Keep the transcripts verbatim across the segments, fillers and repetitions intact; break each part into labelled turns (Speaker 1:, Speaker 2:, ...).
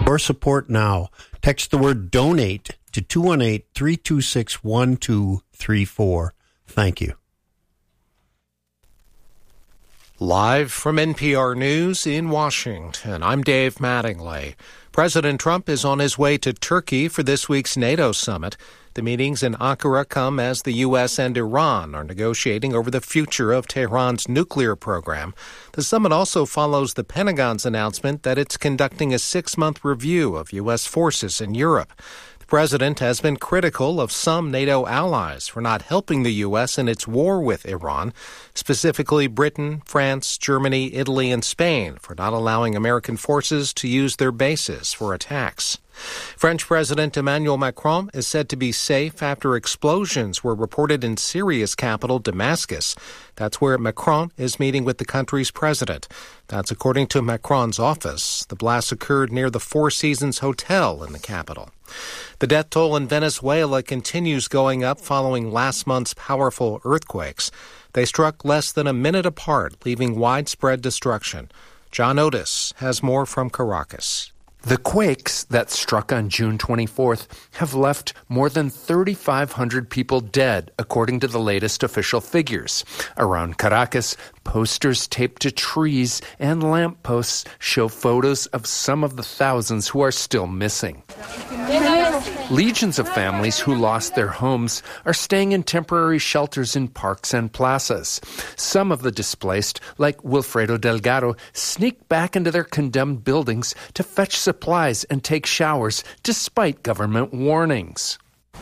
Speaker 1: Your support now. Text the word donate to two one eight, three two six, one two three four. Thank you.
Speaker 2: Live from N P R News in Washington, I'm Dave Mattingly. President Trump is on his way to Turkey for this week's NATO summit. The meetings in Ankara come as the U S and Iran are negotiating over the future of Tehran's nuclear program. The summit also follows the Pentagon's announcement that it's conducting a six-month review of U S forces in Europe. The president has been critical of some NATO allies for not helping the U S in its war with Iran, specifically Britain, France, Germany, Italy, and Spain, for not allowing American forces to use their bases for attacks. French President Emmanuel Macron is said to be safe after explosions were reported in Syria's capital, Damascus. That's where Macron is meeting with the country's president. That's according to Macron's office. The blast occurred near the Four Seasons Hotel in the capital. The death toll in Venezuela continues going up following last month's powerful earthquakes. They struck less than a minute apart, leaving widespread destruction. John Otis has more from Caracas.
Speaker 3: The quakes that struck on June twenty-fourth have left more than thirty-five hundred people dead, according to the latest official figures. Around Caracas, posters taped to trees and lampposts show photos of some of the thousands who are still missing. Legions of families who lost their homes are staying in temporary shelters in parks and plazas. Some of the displaced, like Wilfredo Delgado, sneak back into their condemned buildings to fetch supplies and take showers despite government warnings.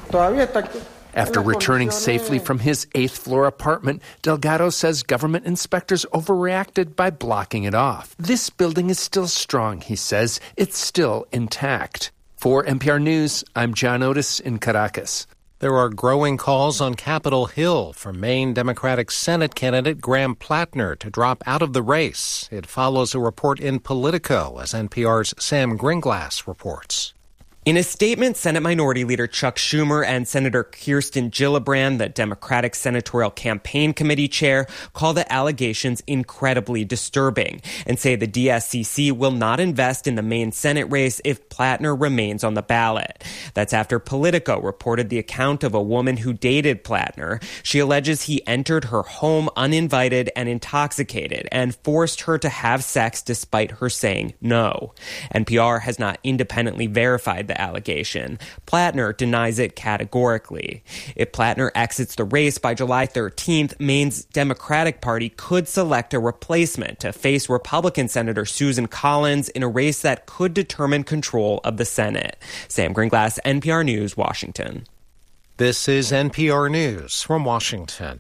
Speaker 3: After returning safely from his eighth-floor apartment, Delgado says government inspectors overreacted by blocking it off. This building is still strong, he says. It's still intact. For N P R News, I'm John Otis in Caracas.
Speaker 2: There are growing calls on Capitol Hill for Maine Democratic Senate candidate Graham Plattner to drop out of the race. It follows a report in Politico, as N P R's Sam Gringlass reports.
Speaker 4: In a statement, Senate Minority Leader Chuck Schumer and Senator Kirsten Gillibrand, the Democratic Senatorial Campaign Committee chair, call the allegations incredibly disturbing and say the D S C C will not invest in the Maine Senate race if Plattner remains on the ballot. That's after Politico reported the account of a woman who dated Plattner. She alleges he entered her home uninvited and intoxicated and forced her to have sex despite her saying no. N P R has not independently verified the allegation. Plattner denies it categorically. If Plattner exits the race by July thirteenth, Maine's Democratic Party could select a replacement to face Republican Senator Susan Collins in a race that could determine control of the Senate. Sam Gringlass, N P R News, Washington.
Speaker 2: This is N P R News from Washington.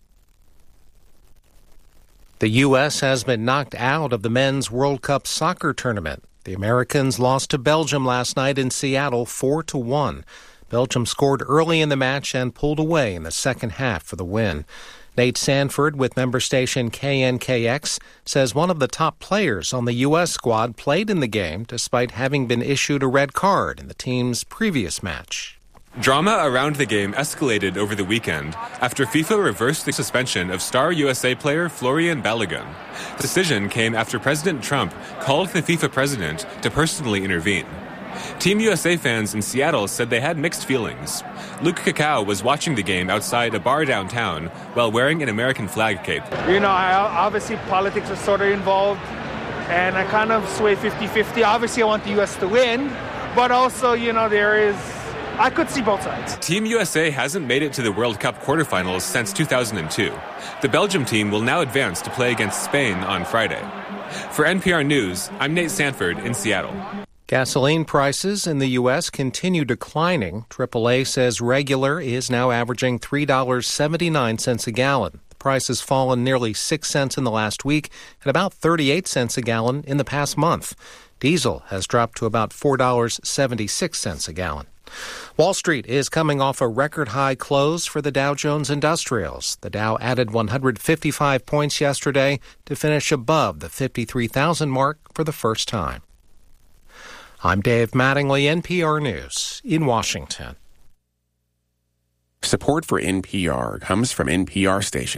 Speaker 2: The U S has been knocked out of the Men's World Cup soccer tournament. The Americans lost to Belgium last night in Seattle four to one. Belgium scored early in the match and pulled away in the second half for the win. Nate Sanford with member station K N K X says one of the top players on the U S squad played in the game despite having been issued a red card in the team's previous match.
Speaker 5: Drama around the game escalated over the weekend after FIFA reversed the suspension of star U S A player Florian Balogun. The decision came after President Trump called the FIFA president to personally intervene. Team U S A fans in Seattle said they had mixed feelings. Luke Kakao was watching the game outside a bar downtown while wearing an American flag cape.
Speaker 6: You know, I, obviously politics is sort of involved, and I kind of sway fifty-fifty. Obviously, I want the U S to win, but also, you know, there is... I could see both sides.
Speaker 5: Team U S A hasn't made it to the World Cup quarterfinals since two thousand two. The Belgium team will now advance to play against Spain on Friday. For N P R News, I'm Nate Sanford in Seattle.
Speaker 2: Gasoline prices in the U S continue declining. triple A says regular is now averaging three dollars and seventy-nine cents a gallon. The price has fallen nearly six cents in the last week and about thirty-eight cents a gallon in the past month. Diesel has dropped to about four dollars and seventy-six cents a gallon. Wall Street is coming off a record-high close for the Dow Jones Industrials. The Dow added one hundred fifty-five points yesterday to finish above the fifty-three thousand mark for the first time. I'm Dave Mattingly, N P R News in Washington.
Speaker 7: Support for N P R comes from N P R stations.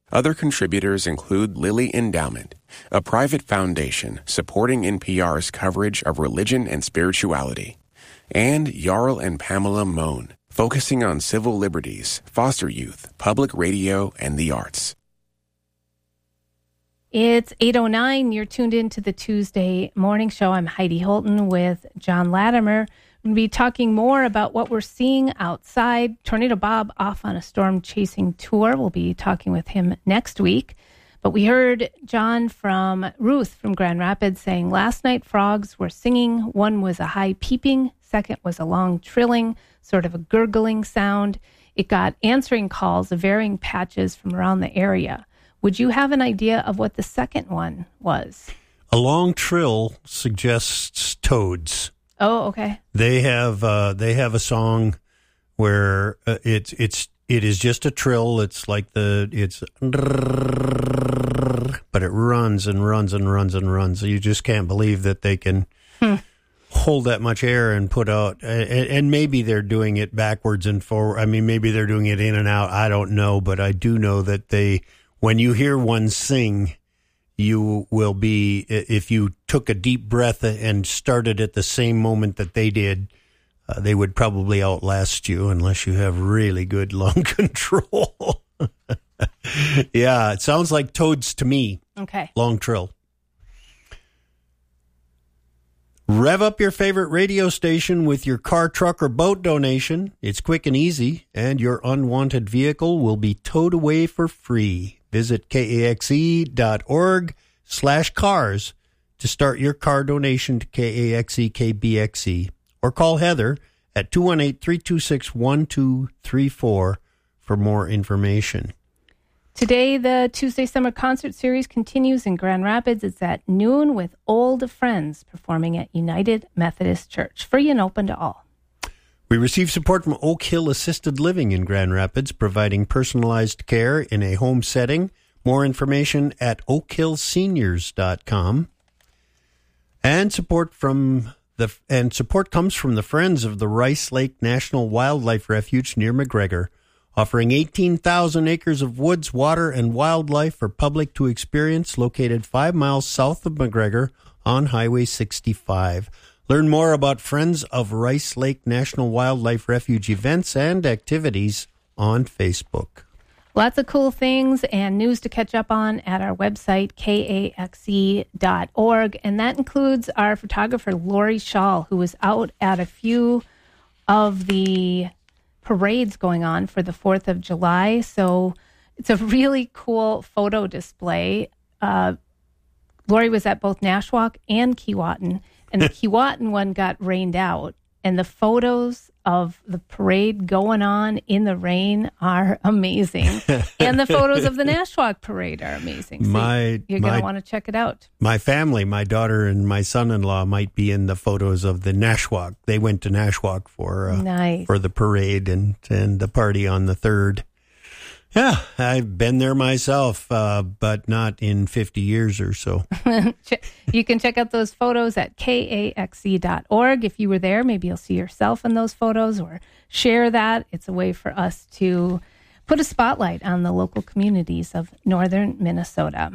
Speaker 7: Other contributors include Lilly Endowment, a private foundation supporting N P R's coverage of religion and spirituality, and Jarl and Pamela Mohn, focusing on civil liberties, foster youth, public radio, and the arts.
Speaker 8: It's eight oh nine. You're tuned in to the Tuesday Morning Show. I'm Heidi Holton with John Latimer. We're going to be talking more about what we're seeing outside. Tornado Bob off on a storm chasing tour. We'll be talking with him next week. But we heard John from Ruth from Grand Rapids saying last night frogs were singing. One was a high peeping. Second was a long trilling, sort of a gurgling sound. It got answering calls of varying patches from around the area. Would you have an idea of what the second one was?
Speaker 1: A long trill suggests toads.
Speaker 8: Oh, okay.
Speaker 1: They have uh, they have a song where uh, it's it's it is just a trill. It's like the it's, but it runs and runs and runs and runs. You just can't believe that they can hmm. hold that much air and put out. And, and maybe they're doing it backwards and forward. I mean, maybe they're doing it in and out. I don't know, but I do know that they. When you hear one sing, you will be, if you took a deep breath and started at the same moment that they did, uh, they would probably outlast you unless you have really good lung control. Yeah, it sounds like toads to me.
Speaker 8: Okay.
Speaker 1: Long trill. Rev up your favorite radio station with your car, truck, or boat donation. It's quick and easy, and your unwanted vehicle will be towed away for free. Visit kaxe.org slash cars to start your car donation to K A X E K B X E, or call Heather at two one eight, three two six, one two three four for more information.
Speaker 8: Today, the Tuesday Summer Concert Series continues in Grand Rapids. It's at noon with Old Friends performing at United Methodist Church. Free and open to all.
Speaker 1: We receive support from Oak Hill Assisted Living in Grand Rapids, providing personalized care in a home setting. More information at oak hill seniors dot com. And support from the and support comes from the Friends of the Rice Lake National Wildlife Refuge near McGregor, offering eighteen thousand acres of woods, water, and wildlife for public to experience, located five miles south of McGregor on Highway sixty-five. Learn more about Friends of Rice Lake National Wildlife Refuge events and activities on Facebook.
Speaker 8: Lots of cool things and news to catch up on at our website, K A X E dot org. And that includes our photographer, Lori Shaw, who was out at a few of the parades going on for the fourth of July. So it's a really cool photo display. Uh, Lori was at both Nashwauk and Keewatin. And the Keewatin one got rained out. And the photos of the parade going on in the rain are amazing. And the photos of the Nashwauk parade are amazing. So
Speaker 1: my,
Speaker 8: you're going to want to check it out.
Speaker 1: My family, my daughter and my son-in-law might be in the photos of the Nashwauk. They went to Nashwauk for uh, nice. for the parade and, and the party on the third. Yeah, I've been there myself, uh, but not in fifty years or so.
Speaker 8: You can check out those photos at K A X E dot org. If you were there, maybe you'll see yourself in those photos or share that. It's a way for us to put a spotlight on the local communities of northern Minnesota.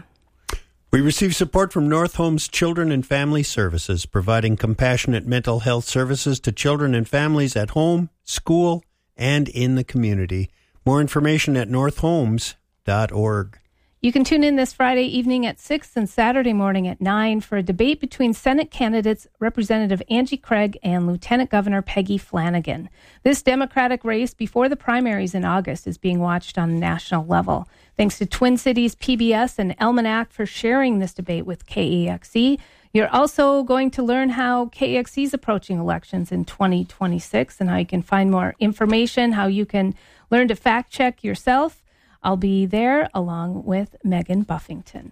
Speaker 1: We receive support from North Homes Children and Family Services, providing compassionate mental health services to children and families at home, school, and in the community. More information at north homes dot org.
Speaker 8: You can tune in this Friday evening at six and Saturday morning at nine for a debate between Senate candidates Representative Angie Craig and Lieutenant Governor Peggy Flanagan. This Democratic race before the primaries in August is being watched on a national level. Thanks to Twin Cities P B S and Almanac for sharing this debate with K A X E. You're also going to learn how K A X E is approaching elections in twenty twenty-six and how you can find more information, how you can learn to fact check yourself. I'll be there along with Megan Buffington.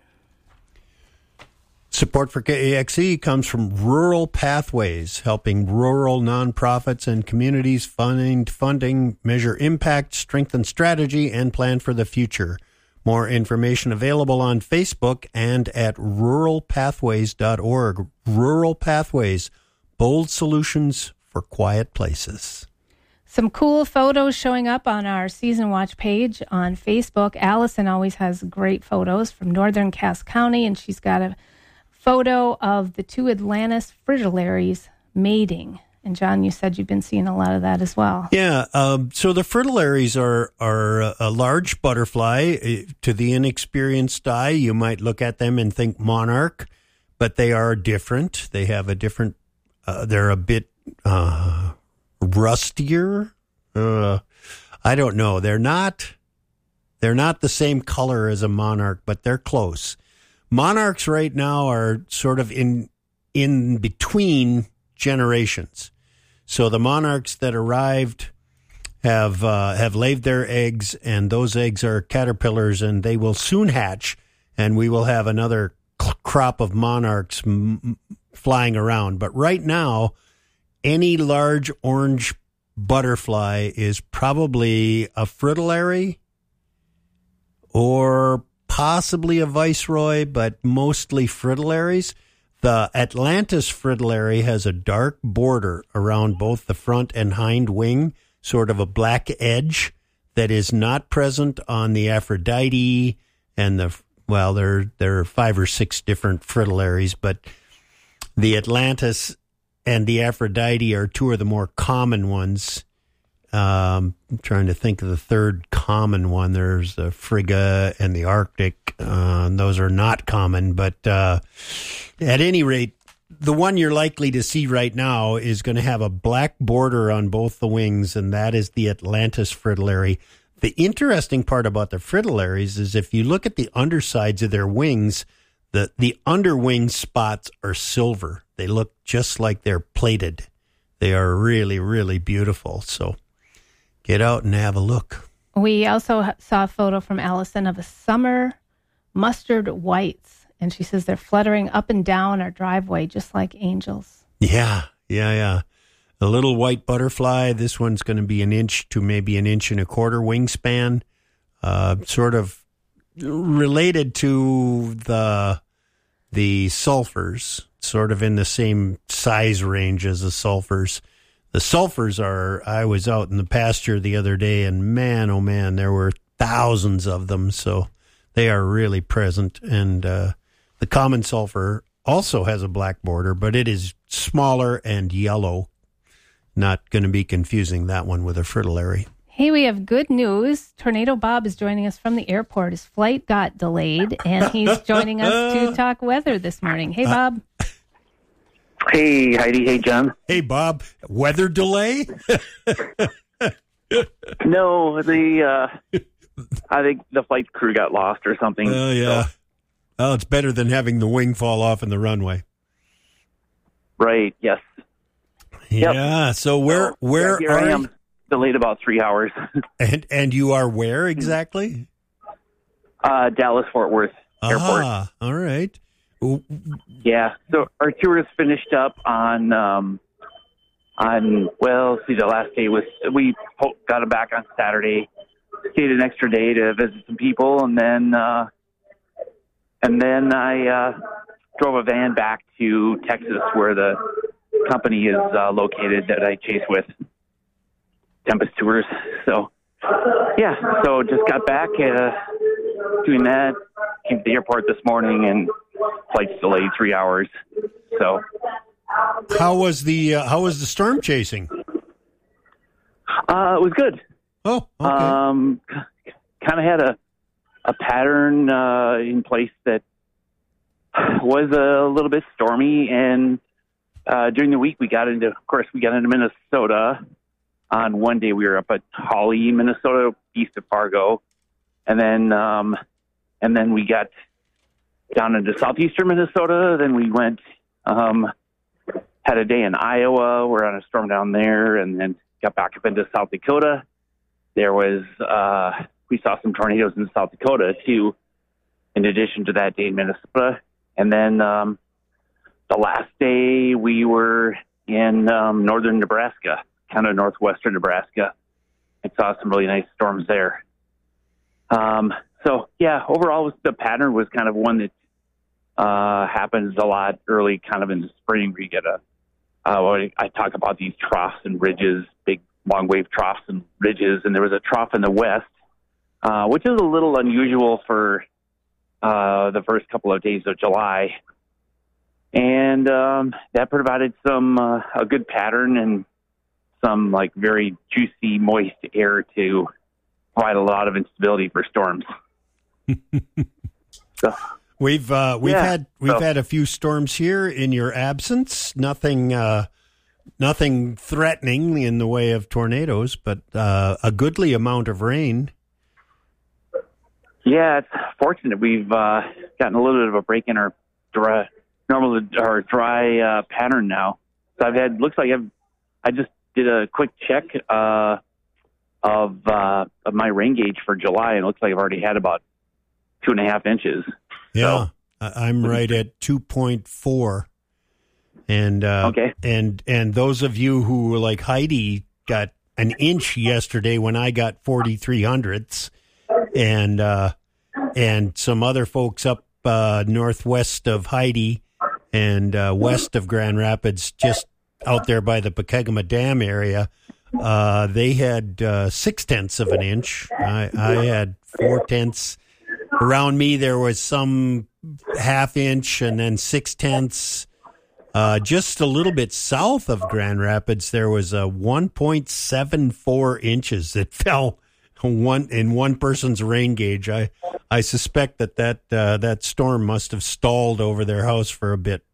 Speaker 1: Support for K A X E comes from Rural Pathways, helping rural nonprofits and communities find funding, measure impact, strengthen strategy, and plan for the future. More information available on Facebook and at rural pathways dot org. Rural Pathways, bold solutions for quiet places.
Speaker 8: Some cool photos showing up on our Season Watch page on Facebook. Allison always has great photos from northern Cass County, and she's got a photo of the two Atlantis fritillaries mating. And John, you said you've been seeing a lot of that as well.
Speaker 1: Yeah. Um, so the fritillaries are are a large butterfly. To the inexperienced eye, you might look at them and think monarch, but they are different. They have a different. Uh, they're a bit. Uh, rustier. Uh, I don't know. They're not. They're not the same color as a monarch, but they're close. Monarchs right now are sort of in in between generations. So the monarchs that arrived have uh, have laid their eggs, and those eggs are caterpillars, and they will soon hatch, and we will have another crop of monarchs m- flying around. But right now, any large orange butterfly is probably a fritillary or possibly a viceroy, but mostly fritillaries. The Atlantis fritillary has a dark border around both the front and hind wing, sort of a black edge that is not present on the Aphrodite and the, well, there, there are five or six different fritillaries, but the Atlantis and the Aphrodite are two of the more common ones. Um, I'm trying to think of the third common one. There's the Frigga and the Arctic. Uh, those are not common, but uh, at any rate, the one you're likely to see right now is going to have a black border on both the wings, and that is the Atlantis fritillary. The interesting part about the fritillaries is if you look at the undersides of their wings, the, the underwing spots are silver. They look just like they're plated. They are really, really beautiful. So get out and have a look.
Speaker 8: We also saw a photo from Allison of a summer mustard whites, and she says they're fluttering up and down our driveway just like angels.
Speaker 1: Yeah, yeah, yeah. A little white butterfly. This one's going to be an inch to maybe an inch and a quarter wingspan. Uh, sort of related to the the sulfurs. Sort of in the same size range as the sulfurs. The sulfurs are, I was out in the pasture the other day, and man, oh man, there were thousands of them. So they are really present. And uh, the common sulfur also has a black border, but it is smaller and yellow. Not going to be confusing that one with a fritillary.
Speaker 8: Hey, we have good news. Tornado Bob is joining us from the airport. His flight got delayed, and he's joining us to talk weather this morning. Hey, Bob.
Speaker 9: Hey, Heidi. Hey, John.
Speaker 1: Hey, Bob. Weather delay?
Speaker 9: No, the uh, I think the flight crew got lost or something.
Speaker 1: Oh, uh, yeah.
Speaker 9: So.
Speaker 1: Well, it's better than having the wing fall off in the runway.
Speaker 9: Right, yes.
Speaker 1: Yeah,
Speaker 9: yep.
Speaker 1: so where
Speaker 9: so,
Speaker 1: where
Speaker 9: yeah, here
Speaker 1: are
Speaker 9: I am,
Speaker 1: you?
Speaker 9: Delayed about three hours.
Speaker 1: and and you are where exactly?
Speaker 9: Uh, Dallas Fort Worth Airport.
Speaker 1: Ah, all right.
Speaker 9: Yeah, so our tour is finished up on um, on well, see, the last day was we got it back on Saturday. Stayed an extra day to visit some people, and then uh, and then I uh, drove a van back to Texas, where the company is uh, located that I chase with, Tempest Tours. So yeah, so just got back uh, doing that. Came to the airport this morning, and flight's delayed three hours. So
Speaker 1: how was the uh, how was the storm chasing?
Speaker 9: Uh, it was good.
Speaker 1: Oh, okay.
Speaker 9: Um, kind of had a a pattern uh, in place that was a little bit stormy, and uh, during the week we got into, of course, we got into Minnesota. On one day we were up at Hawley, Minnesota, east of Fargo, and then um, and then we got down into southeastern Minnesota. Then we went um, had a day in Iowa. We're on a storm down there, and then got back up into South Dakota. There was, uh, we saw some tornadoes in South Dakota, too, in addition to that day in Minnesota. And then um, the last day we were in um, northern Nebraska, kind of northwestern Nebraska, and saw some really nice storms there. Um, so, yeah, overall, the pattern was kind of one that uh, happens a lot early, kind of in the spring, where you get a, uh, I talk about these troughs and ridges, big long wave troughs and ridges, and there was a trough in the west, uh, which is a little unusual for uh, the first couple of days of July. And um, that provided some uh, a good pattern and some like very juicy, moist air to provide a lot of instability for storms. so,
Speaker 1: we've uh, we've
Speaker 9: yeah,
Speaker 1: had we've
Speaker 9: so.
Speaker 1: had a few storms here in your absence. Nothing uh, nothing threatening in the way of tornadoes, but uh, a goodly amount of rain.
Speaker 9: Yeah, it's fortunate we've uh, gotten a little bit of a break in our dry, normal our dry uh, pattern now. So I've had looks like I've I just did a quick check uh, of uh, of my rain gauge for July, and it looks like I've already had about two and a half inches.
Speaker 1: Yeah,
Speaker 9: so,
Speaker 1: I'm right at two point four, and uh,
Speaker 9: okay,
Speaker 1: and and those of you who were like Heidi got an inch yesterday when I got forty-three hundredths, and uh, and some other folks up uh, northwest of Heidi and uh, west of Grand Rapids, just out there by the Pokegama Dam area, uh, they had uh, six tenths of an inch. I, I had four tenths. Around me, there was some half inch and then six tenths. Uh, just a little bit south of Grand Rapids, there was a one point seven four inches that fell one in one person's rain gauge. I I suspect that that uh, that storm must have stalled over their house for a bit.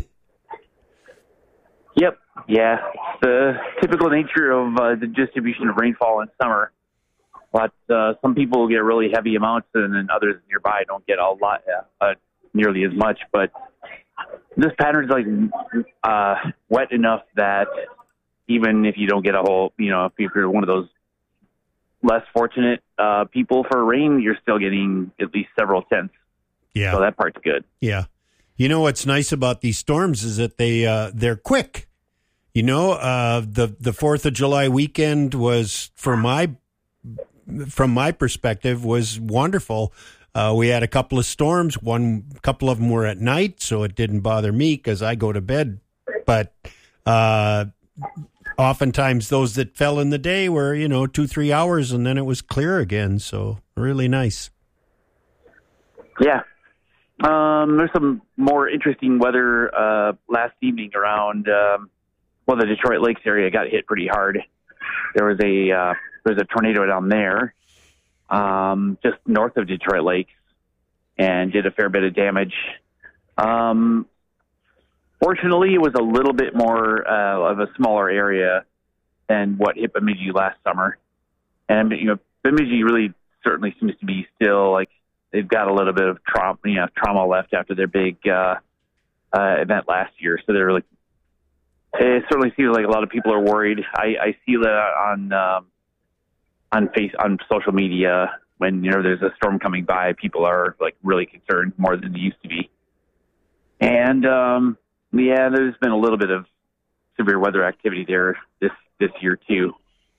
Speaker 9: Yep. Yeah. The typical nature of uh, the distribution of rainfall in summer. But uh, some people get really heavy amounts, and then others nearby don't get a lot, uh, nearly as much. But this pattern is like uh, wet enough that even if you don't get a whole, you know, if you're one of those less fortunate uh, people for rain, you're still getting at least several tenths.
Speaker 1: Yeah.
Speaker 9: So that part's good.
Speaker 1: Yeah. You know what's nice about these storms is that they uh, they're quick. You know, uh, the the Fourth of July weekend was, for my from my perspective, was wonderful. Uh, we had a couple of storms. One couple of them were at night, so it didn't bother me because I go to bed. But uh, oftentimes those that fell in the day were, you know, two three hours, and then it was clear again. So really nice.
Speaker 9: Yeah. Um, there's some more interesting weather uh, last evening around, um, well, the Detroit Lakes area got hit pretty hard. There was a uh, there's a tornado down there, um, just north of Detroit Lakes, and did a fair bit of damage. Um, fortunately, it was a little bit more uh, of a smaller area than what hit Bemidji last summer, and you know, Bemidji really certainly seems to be still like. They've got a little bit of trauma, you know, trauma left after their big uh, uh, event last year. So they're really, it certainly seems like a lot of people are worried. I, I see that on um, on face on social media when you know there's a storm coming by. People are like really concerned more than they used to be. And um, yeah, there's been a little bit of severe weather activity there this this year too.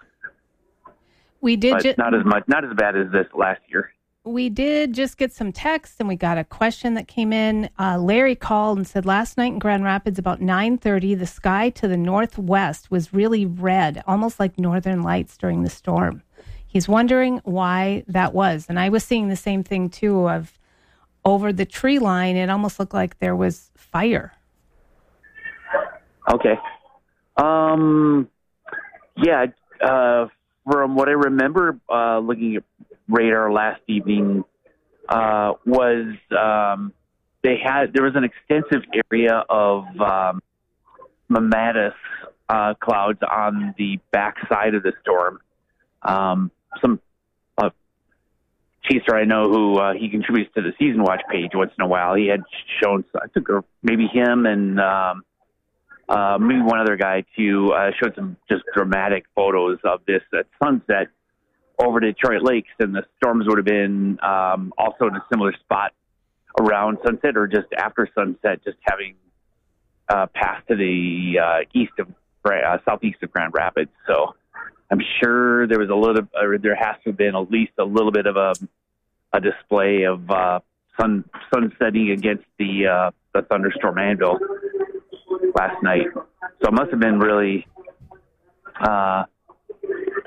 Speaker 8: We did
Speaker 9: but
Speaker 8: ju-
Speaker 9: not as much, not as bad as this last year.
Speaker 8: We did just get some text, and we got a question that came in. Uh, Larry called and said, last night in Grand Rapids, about nine thirty, the sky to the northwest was really red, almost like northern lights during the storm. He's wondering why that was. And I was seeing the same thing, too, of over the tree line, it almost looked like there was fire.
Speaker 9: Okay. Um, yeah, uh, from what I remember uh, looking at radar last evening uh, was um, they had there was an extensive area of um, mammatus uh, clouds on the backside of the storm. Um, some uh, chaser I know who uh, he contributes to the Season Watch page once in a while. He had shown I think maybe him and um, uh, maybe one other guy too uh, showed some just dramatic photos of this at sunset over Detroit Lakes, and the storms would have been um, also in a similar spot around sunset or just after sunset, just having uh, passed to the uh, east of uh, southeast of Grand Rapids. So I'm sure there was a little, or there has to have been at least a little bit of a, a display of uh, sun sun setting against the uh, the thunderstorm anvil last night. So it must have been really. Uh,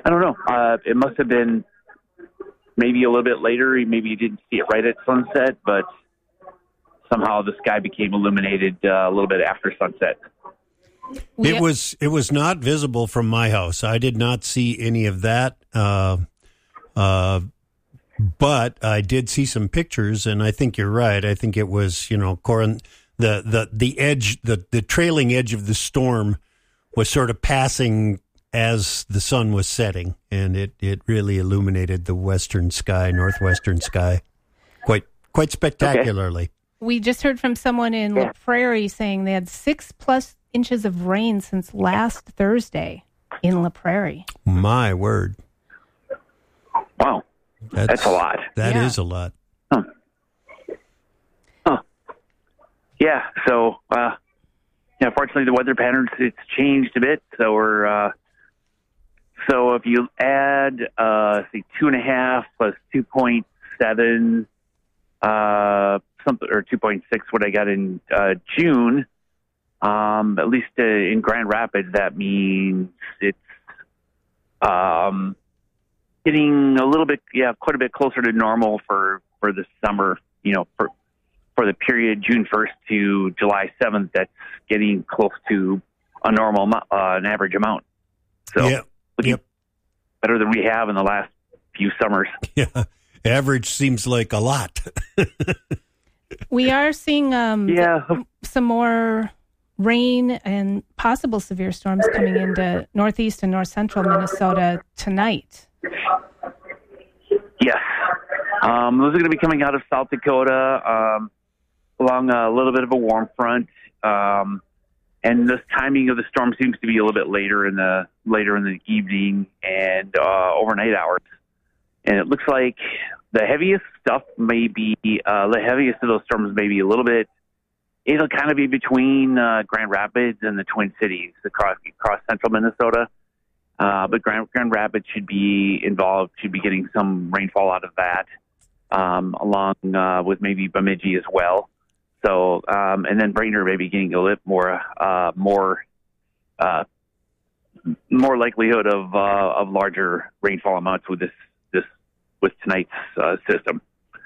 Speaker 9: I don't know. Uh, it must have been maybe a little bit later. Maybe you didn't see it right at sunset, but somehow the sky became illuminated uh, a little bit after sunset.
Speaker 1: It was it was not visible from my house. I did not see any of that. Uh, uh, but I did see some pictures, and I think you're right. I think it was, you know, Corin, the the the edge, the the trailing edge of the storm was sort of passing as the sun was setting, and it, it really illuminated the western sky, northwestern sky, quite quite spectacularly.
Speaker 8: Okay. We just heard from someone in La Prairie saying they had six plus inches of rain since last Thursday in La Prairie.
Speaker 1: My word.
Speaker 9: Wow. That's, That's a lot.
Speaker 1: That
Speaker 8: yeah.
Speaker 1: is a lot.
Speaker 9: Huh. Huh. Yeah, so, uh, yeah, fortunately the weather patterns, it's changed a bit. So we're, uh, so if you add, uh, say two and a half plus two point seven, uh, something, or two point six, what I got in, uh, June, Um, at least uh, in Grand Rapids, that means it's um, getting a little bit, yeah, quite a bit closer to normal for, for the summer, you know, for for the period June first to July seventh, that's getting close to a normal, uh, an average amount. So
Speaker 1: yep.
Speaker 9: looking
Speaker 1: Yep.
Speaker 9: better than we have in the last few summers.
Speaker 1: Yeah, average seems like a lot.
Speaker 8: We are seeing um,
Speaker 9: yeah.
Speaker 8: some more rain and possible severe storms coming into northeast and north central Minnesota tonight.
Speaker 9: Yes. Um, those are going to be coming out of South Dakota um, along a little bit of a warm front. Um, and this timing of the storm seems to be a little bit later in the later in the evening and uh, overnight hours. And it looks like the heaviest stuff may be, uh, the heaviest of those storms may be a little bit, it'll kind of be between uh, Grand Rapids and the Twin Cities across across central Minnesota. Uh, but Grand, Grand Rapids should be involved, should be getting some rainfall out of that, um, along uh, with maybe Bemidji as well. So, um, and then Brainerd maybe getting a little more, uh, more, uh, more likelihood of uh, of larger rainfall amounts with this this with tonight's uh, system.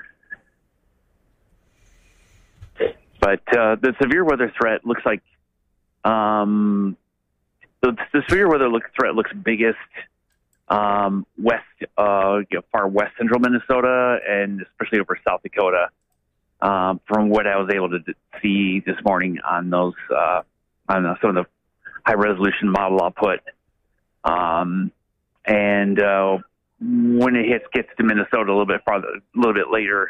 Speaker 9: But uh, the severe weather threat looks like um, the, the severe weather look, threat looks biggest um, west, uh, you know, far west central Minnesota, and especially over South Dakota. Um, from what I was able to d- see this morning on those uh, on uh, some of the high resolution model output, um, and uh, when it hits gets to Minnesota a little bit farther, a little bit later.